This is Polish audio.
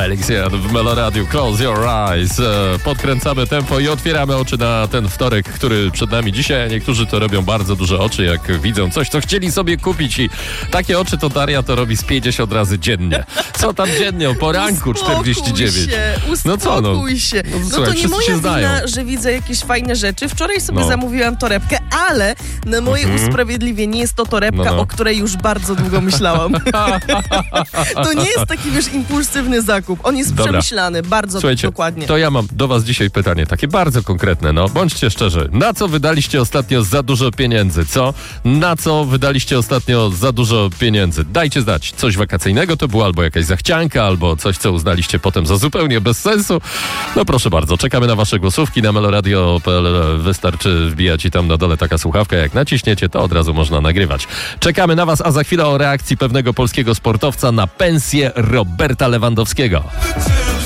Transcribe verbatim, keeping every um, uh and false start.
Elixier w Meloradiu. Close your eyes. Podkręcamy tempo i otwieramy oczy na ten wtorek, który przed nami dzisiaj. Niektórzy to robią bardzo duże oczy, jak widzą coś, co chcieli sobie kupić i takie oczy to Daria to robi z pięćdziesiąt razy dziennie. Co tam dziennie? O poranku czterdzieści dziewięć. Się, no co no? się. No, no, no słuchaj, to nie moja znają. wina, że widzę jakieś fajne rzeczy. Wczoraj sobie no. zamówiłam torebkę, ale na moje mhm. usprawiedliwienie jest to torebka, no, no. o której już bardzo długo myślałam. To nie jest taki, wiesz, impulsywny zakup. On jest Dobra. przemyślany, bardzo Słuchajcie, dokładnie. To ja mam do was dzisiaj pytanie, takie bardzo konkretne, no. Bądźcie szczerzy. Na co wydaliście ostatnio za dużo pieniędzy, co? Na co wydaliście ostatnio za dużo pieniędzy? Dajcie znać. Coś wakacyjnego to było, albo jakaś zachcianka, albo coś, co uznaliście potem za zupełnie bez sensu. No proszę bardzo, czekamy na wasze głosówki na meloradio kropka p l. Wystarczy wbijać i tam na dole taka słuchawka. Jak naciśniecie, to od razu można nagrywać. Czekamy na was, a za chwilę o reakcji pewnego polskiego sportowca na pensję Roberta Lewandowskiego.